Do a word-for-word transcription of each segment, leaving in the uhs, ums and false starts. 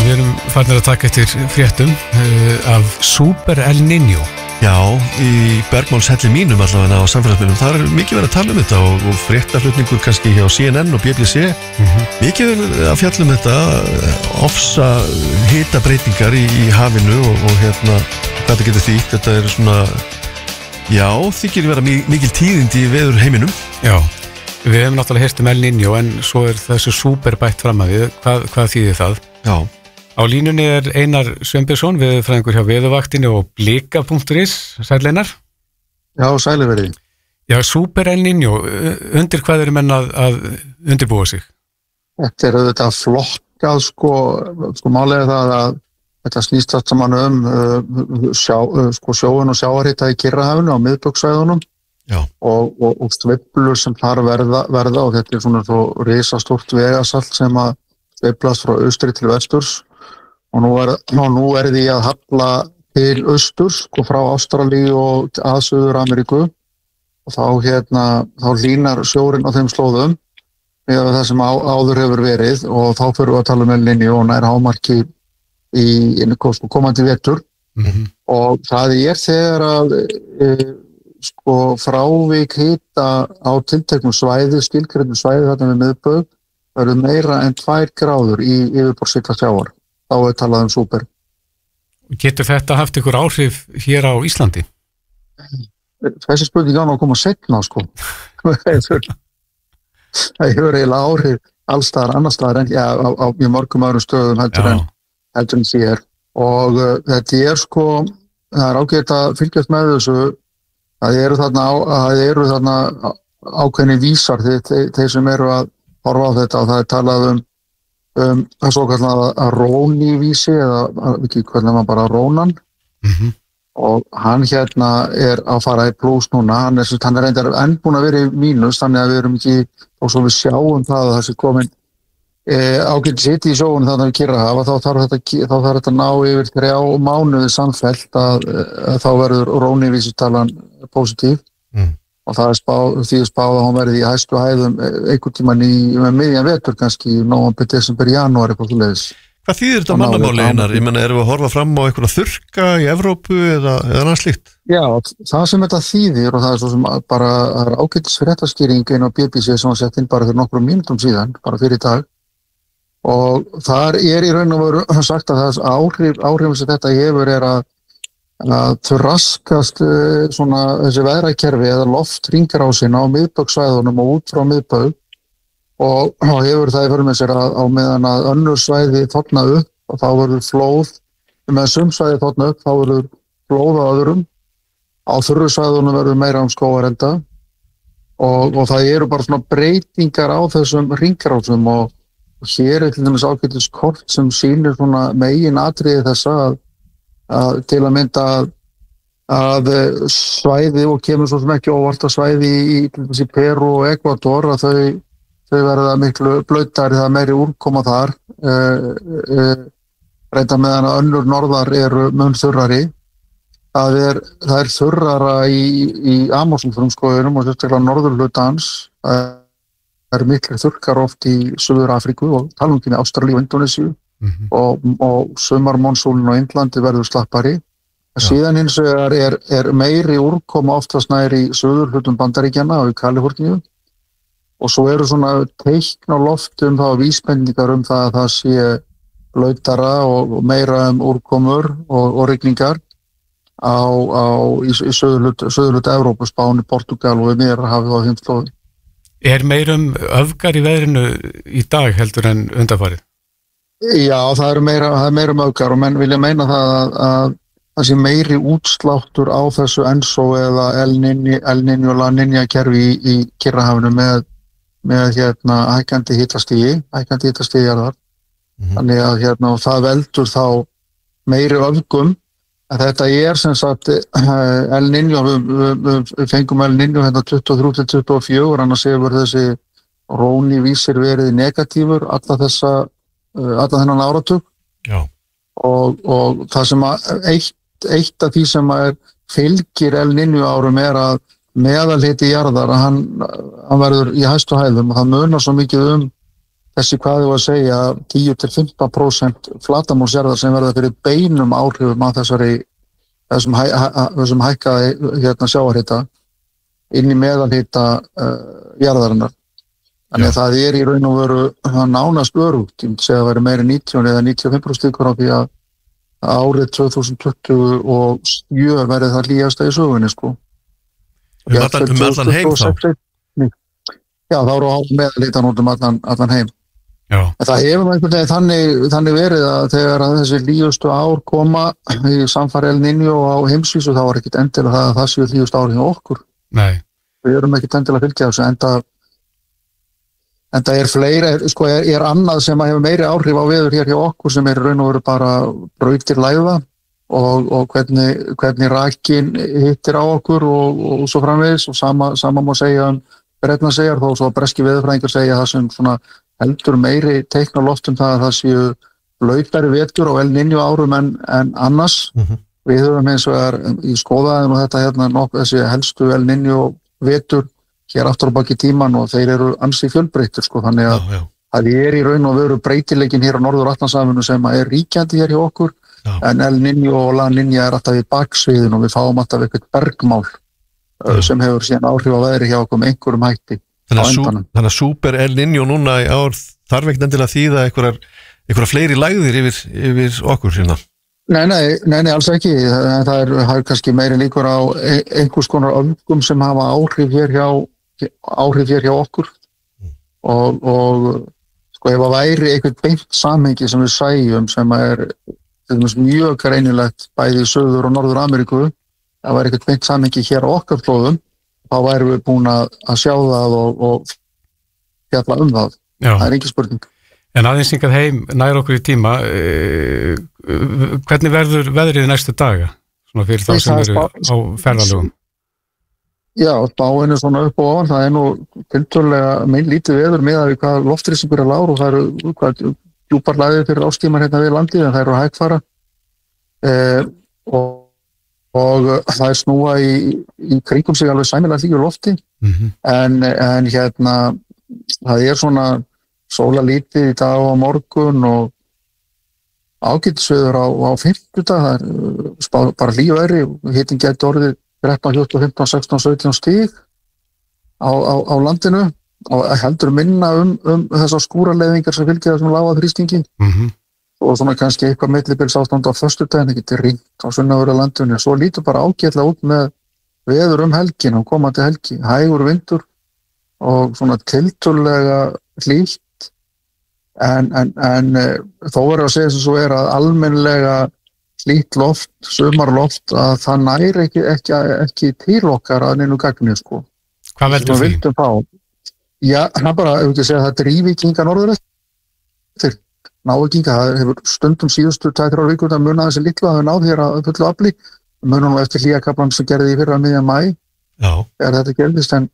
við erum farnir að taka eftir fréttum uh, af Super El Niño. Já, í bergmálshelli mínum allavega á samfélagsmiðlum, það er mikið verið að tala um þetta og, og fréttaflutningur kannski hjá C N N og B B C. Mm-hmm. Mikið verið að fjalla um þetta, ofsa hitabreytingar í, í hafinu og, og hérna, hvað þetta getur þýtt. Þetta er svona, já, þykir vera mikil tíðindi í veður heiminum. Já, við hefum náttúrulega heyrt um El Niño en svo er þessu super bætt fram að við. Hvað, hvað þýðir það? Já. Á línunni er Einar Sveinbjörnsson, veðurfræðingur hjá Veðurvaktinni og blika punktur is, sæl Einar. Já, sæli verið. Já, Super El Niño, undir hvað eru menn að, að undirbúa sig? Þetta er auðvitað flokkað, sko, sko málega það að þetta snýst allt saman um uh, sjá, uh, sko, sjóin og sjávarhita í Kyrrahafinu á miðbaugsvæðunum og, og, og sveiflur sem þar verða, verða og þetta er svona svo risastórt vegasalt sem að sveiflast frá austri til vesturs. Og nú er, nú er því að halla til austurs og frá Ástralíu og að Suður-Ameríku og þá, hérna, þá línar sjórinn á þeim slóðum með það sem á, áður hefur verið og þá fyrir við að tala um El Niño og nær hámarki í, í komandi vetur. Mm-hmm. Og það er þegar að e, sko, frávik hita á tilteknum svæði, skilgreindu svæði þarna við miðbaug verður meira en tvær gráður í yfirborðshita sjávar. Þá er talað um super. Getur þetta haft ykkur áhrif hér á Íslandi? Þessi spurning án að koma seinna, sko. Það hefur eiginlega áhrif allstaðar, annarstaðar en ja, á, á mjög mörgum öðrum stöðum heldur en, heldur en hér. Og uh, þetta er sko, það er ágætt að fylgjast með þessu, það eru þarna, á, það eru þarna ákveðni vísar þeir, þeir, þeir sem eru að horfa á þetta og það er talað um Um, það er svo kallar að Róni-vísi eða ekki hvernig maður bara Rónan. Mm-hmm. Og hann hérna er að fara í pluss núna, hann er, hann er reyndar enn búin að vera í mínus þannig að við erum ekki, og svo við sjáum það að það sé komin e, ágætt sitt í sjóun þannig að við Kyrrahafa þá þarf þetta, þá þarf þetta ná yfir þrjá mánuði samfellt að, að þá verður Róni-vísi talan positív. Mm. Og það er spáð, því að spáð að hún verði í hæstu hæðum einhvern tímann í miðjan vetur kannski í nóvember, desember, janúar eitthvað svo leiðis. Hvað þýðir þetta mannamáli Einar? Ég menna, erum við að horfa fram á einhverja þurrka í Evrópu eða, eða annað slíkt? Já, það sem þetta þýðir og það er svo sem bara er ágætis fréttaskýring inn á B B C sem var sett inn bara fyrir nokkrum mínútum síðan, bara fyrir í dag. Og þar er í raun og veru sagt að það áhrif, áhrifum sem þetta hefur er að að þau raskast svona þessi veðrakerfi eða loftringarásin á miðbaugsvæðunum og út frá miðbaug og, og hefur það í fyrir með sér að á meðan að önnur svæði þorna upp og þá verður flóð með sumsvæði þorna upp þá verður flóð á öðrum á þurru svæðunum verður meira um skógarelda og, og það eru bara svona breytingar á þessum ringarásum og, og hér er til dæmis ágætis kort sem sýnir svona megin atriði þessa að að til að mynda að, að svæði og kemur svo sem ekki óvart að svæði í, í Peru og Ekvador að þau, þau verða miklu blauttari, það er meiri úrkoma þar e, e, reynda meðan að önnur norðar eru mun þurrari það er, það er þurrara í, í Amazonfrumskóginum og sérstaklega norðurhlutans það er miklu þurrkar oft í Suður-Afríku og talum ekki með Ástralíu og Indónesíu. Mm-hmm. og, og sumarmonsúlin á Indlandi verður slappari síðan hins vegar er, er meiri úrkoma oftast nær í suðurhlutum Bandaríkjanna og í Kaliforníu og svo eru svona teikn á loftum þá vísbendingar um það að það sé blautara og, og meira um úrkomur og, og rigningar á, á, í, í suðurhlutu suðurhlutu Evrópu, Spáni, Portugal og meira hafið á heimslóði. Er meirum öfgar í veðrinu í dag heldur en undanfarið? Já, það er meira, það er meira möggar og menn vilja meina það að, að það sé meiri útsláttur á þessu Enso eða El Niño, El Niño La Niña kerfi í, í Kyrrahafinu með, með hérna hækkandi hitastigi, hækkandi hitastigi er þar. Mm-hmm. Þannig að hérna og það veldur þá meiri öfgum að þetta er sem sagt El Niño, við, við, við fengum El Niño hérna tuttugu og þrjú til tuttugu og fjögur, annars hefur þessi Róni-vísir verið negatífur alla þessa alla þennan áratug. Já. Og, og það sem að eitt, eitt af því sem að er fylgir El Niño árum er að meðalhiti jarðar að hann, hann verður í hæstu hæðum og það munar svo mikið um þessi hvað ég var að segja tíu til fimmtán prósent flatarmálsjarðar sem verða fyrir beinum áhrifum á þessari þessum, hæ, hæ, þessum hækkaði hérna, sjávarhita inn í meðalhita uh, jarðarinnar. Þannig að það er í raun og veru nánast örugt, ég myndi segja að það væri meiri níutíu eða níutíu og fimm prósent líkur á því að árið tvö þúsund tuttugu og sjö verði það hlýjasta í sögunni sko. Um allan, um allan heim þá? Já, þá eru á meðalhitan út um allan, allan heim. Já. En það hefur einhvern veginn þannig, þannig verið að þegar að þessi hlýjustu ár koma í samfari El Niño á heimsvísu þá er ekkit endilega það að það séu hlýjustu ár hjá okkur. Nei. Við erum ekkit endilega að fylgja þessu, enda, enda er fleira, sko, er, er annað sem að hefur meiri áhrif á veður hér hjá okkur sem er raun og veru bara brautir lægða og, og hvernig, hvernig rakin hittir á okkur og, og svo framvegis og sama, sama má segja um Bretna segjar þó svo að breski veðurfræðingar segja það sem svona heldur meiri teikn á loftum það að það séu blautari vetur á El Niño árum en, en annars. Mm-hmm. Við höfum eins og er í skoðaðin og þetta hérna nokkuð þessi helstu El Niño vetur hér aftur á baki tíman og þeir eru ansi fjölbreyttir sko þannig að, já, já. að ég er í raun og veru breytileikin hér á Norður Atlantshafinu sem er ríkjandi hér hjá okkur já. En El Niño og La Niña er alltaf í baksviðin og við fáum alltaf eitthvað bergmál já. Sem hefur síðan áhrif á veðri hjá okkur með einhverjum hætti. Þannig að Super El Niño núna í ár þarf ekkert endilega þýða einhverjar, einhverjar fleiri lægðir yfir, yfir okkur sína. Nei, nei, nei, nei, alls ekki. Það er, það er kannski meiri líkur á einhvers konar öfgum sem hafa áhrif hér hjá, áhrif hér hjá okkur. Mm. Og, og sko ef að væri einhvern beint samhengi sem við sæjum sem er mjög greinilegt bæði í Suður og Norður Ameríku, það væri einhvern beint samhengi hér á okkar slóðum, þá værum við búin að, að sjá það og, og fjalla um það. Já. Það er ekki spurning. En aðeins hingað heim nær okkur í tíma, e, hvernig verður veðrið næstu daga? Svona fyrir þá sem eru á ferðalögum. Já, spáin er svona upp og ofan, það er nú tiltölulega mein lítið veður miðað við hvað loftþrýstingur er lágur og það eru hvað djúpar lægðir fyrir ástímar hérna við landið en það eru hægfara. E, og og það er snúa í, í kringum sig alveg sæmilega hlýju lofti mm-hmm. en, en hérna það er svona sólarlítið í dag og á morgun og ágætisveður á, á fimmtudag, það er spá, bara hlýju veðri, hitinn gæti orðið þrettán, fjórtán, fimmtán, sextán, sautján stig á, á, á landinu og heldur minna um, um þessar skúraleðingar sem fylgja þessum lága þrýstingi mm-hmm. og svona kannski eitthvað millibils ástand á föstudaginn, það getur ringt á sunnanverðu landinu, svo lítur bara ágætlega út með veður um helgin og komandi helgi, hægur vindur og svona tiltölulega hlýtt en, en, en þó er að segja sem svo er að almennlega hlýtt loft, sumarloft að það næri ekki, ekki, ekki til okkar að neinu gagni sko. Hvað veldur því? Já, hann bara, ef ekki segja það drífi kinga norður eftir návíkinga, það hefur stundum síðustu tvær til þrjár vikur að muna þessi litlu að við náð hér að fullu afli, munum nú eftir hlýjakaflan sem gerði í fyrra miðjan maí þegar þetta gerðist, en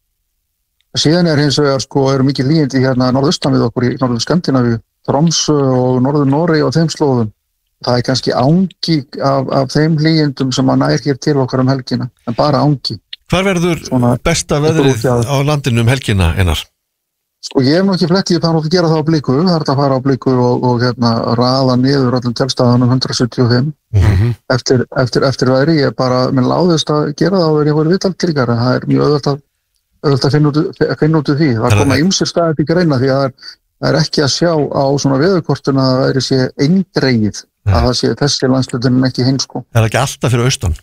síðan er hins vegar sko, eru mikið hlýjindi hérna norðaustan við okkur í norður Skandinavíu, Tromsö og norður Noregi og þeim slóðum. Það er kannski ángi af, af þeim hlýjindum sem að nær hér til okkar um helgina, en bara ángi. Hvar verður Svona, besta veðrið á landinu um helgina, Einar? Sko ég hef nú ekki flettið upp að hann gera það á Bliku, það er að fara á Bliku og, og hérna raða niður öllum telstæðanum hundrað sjötíu og fimm mm-hmm. eftir, eftir, eftir veðri, ég bara, minn láðist að gera það og ég voru viðtalkrigar, en það er mjög auðvitað að, auðvitað að finna, út, finna út úr því, það koma ýmsir staðir til greina því að það er, það er ekki að sjá á svona veðurkortuna að það væri sé eindregið að það sé þessi landslutin ekki hinn sko. Er það ekki alltaf fyrir austan?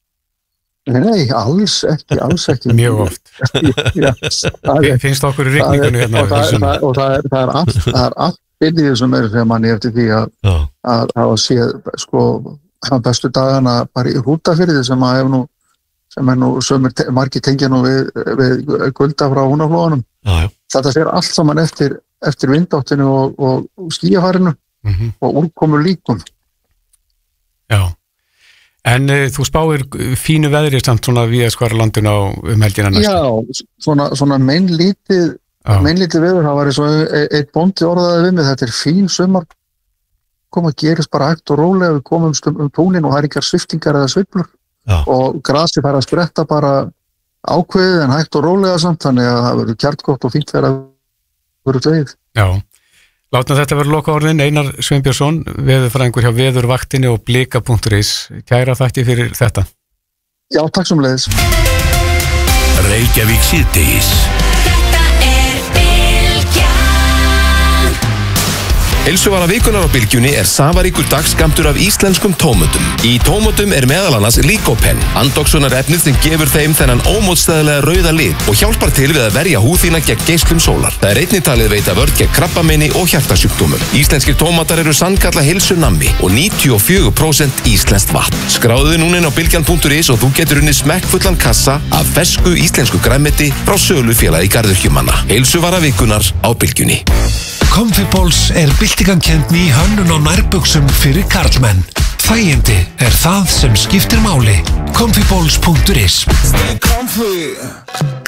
Nei, alls ekki, alls ekki. Mjög oft. Já, er, finnst okkur í rigningunni hérna. Og það, það, og það er, það er allt, það er allt byrðið sem er þegar manni eftir því að, að, að sé, sko, bestu dagana bara í Hrútafirði sem að hef nú, sem er nú, sömur te, margir tengja nú við, við gulda frá húnaflóðunum. Þetta sér allt saman eftir, eftir vindáttinu og, og, og skýjafarinu mm-hmm. og úrkomu líkum. Já. En uh, þú spáir fínu veðri samt svona við skvara landinu á um helgina næstu? Já, svona, svona meinlítið, meinlítið veður, það var eins og eitt bóndi orðaði við mig, þetta er fín sumar, koma að gerist bara hægt og rólega, við komum um, um tónin og það er ykkar sviftingar eða sveiflur Já. Og grasi fær að spretta bara ákveðið en hægt og rólega samt, þannig að það verður kjartgott og fínt verið að verður tvegið. Já, Látum þetta vera loka orðin, Einar Sveinbjörnsson, veðurfræðingur hjá Veðurvaktinni og blika punktur is. Kæra þakki fyrir þetta. Já, takk sem leiðis. Reykjavík síðdegis. Heilsuvara vikunar á Bylgjunni er safaríkur dagskamtur af íslenskum tómötum. Í tómötum er meðal annars Lykopen, andoksunarefnið sem gefur þeim þennan ómótstæðilega rauða lit og hjálpar til við að verja húð þína gegn geislum sólar. Það er einnig talið veita vörn gegn krabbameini og hjartasjúkdómum. Íslenskir tómatar eru sannkalla heilsunammi og níutíu og fjögur prósent íslenskt vatn. Skráðu þig núna inn á bylgjan punktur is og þú getur unnið smekkfullan kassa af fersku íslensku grænmeti frá sölufélagi garðyrkjumanna. Heilsuvara vikunar á Bylgjunni. Comfyballs er byltingakennd ný hönnun á nærbuxum fyrir karlmenn. Þægindi er það sem skiptir máli. Comfyballs punktur is